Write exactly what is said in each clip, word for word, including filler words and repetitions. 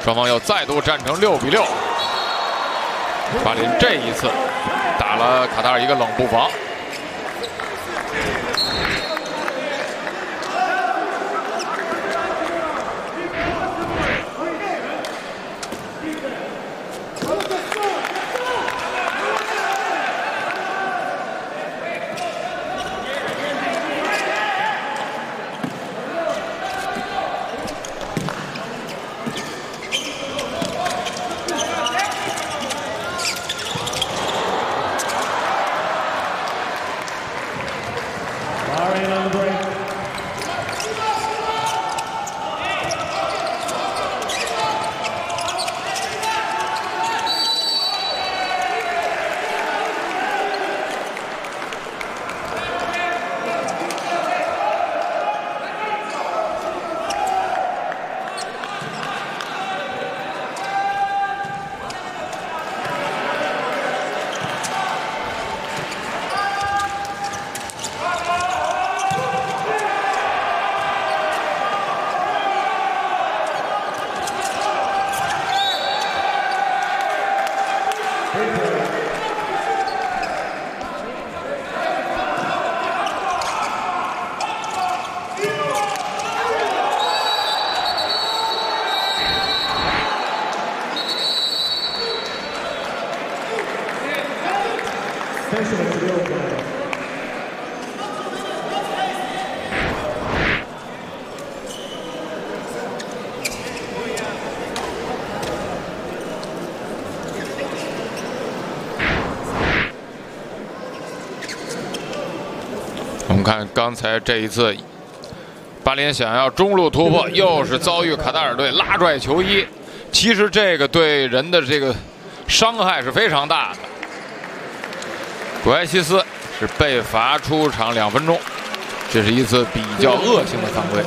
双方又再度战成六比六。巴林这一次打了卡塔尔一个冷布防。 我们看刚才这一次，巴林想要中路突破，又是遭遇卡塔尔队拉拽球衣。其实这个对人的这个伤害是非常大的。古埃西斯是被罚出场两分钟，这是一次比较恶性的犯规。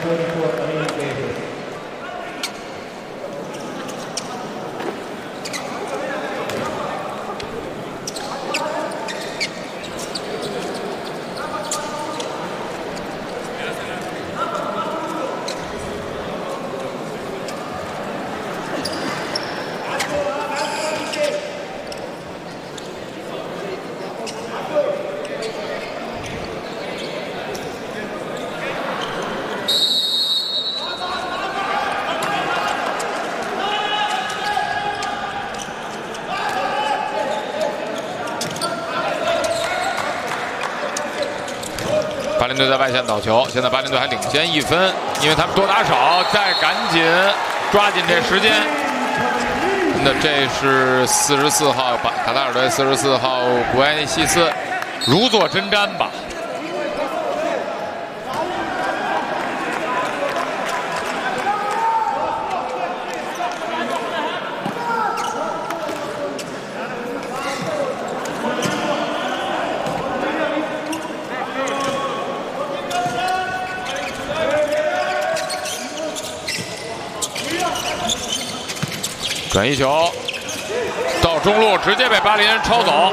巴林队在外线倒球，现在巴林队还领先一分，因为他们多打少，再赶紧抓紧这时间。那这是四十四号巴卡塔尔队四十四号古埃西斯，如坐针毡吧。 转移球到中路，直接被巴林抄走，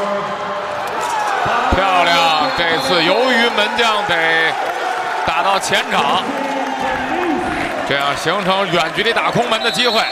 漂亮！这次由于门将得打到前场，这样形成远距离打空门的机会。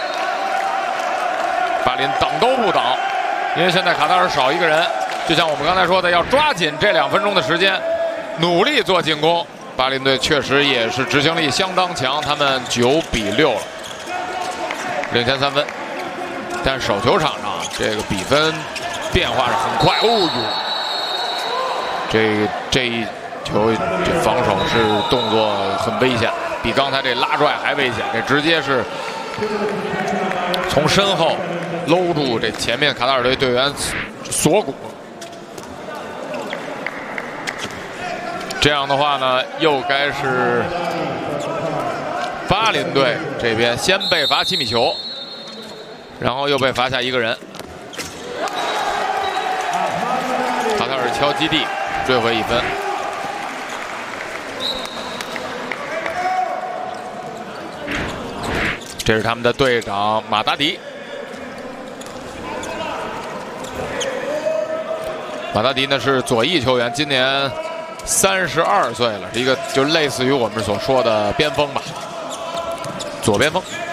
巴林等都不等，因为现在卡塔尔少一个人，就像我们刚才说的，要抓紧这两分钟的时间，努力做进攻。巴林队确实也是执行力相当强，他们九比六了。 领先三分，但手球场上这个比分变化是很快。哦呦，这这一球这防守是动作很危险，比刚才这拉拽还危险。这直接是从身后搂住这前面卡塔尔队队员锁骨。这样的话呢，又该是。 巴林队这边先被罚七米球，然后又被罚下一个人。卡塔尔敲基地，追回一分。这是他们的队长马达迪。马达迪呢是左翼球员，今年三十二岁了，是一个就类似于我们所说的边锋吧。 左边锋。